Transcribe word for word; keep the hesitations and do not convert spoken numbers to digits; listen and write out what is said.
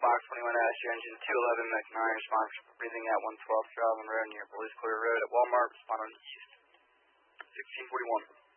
box twenty-one dash two, engine two eleven, Mech nine, respond for breathing at one twelve Charlton Road near Bullies Clear Road at Walmart, respond on east, sixteen forty-one.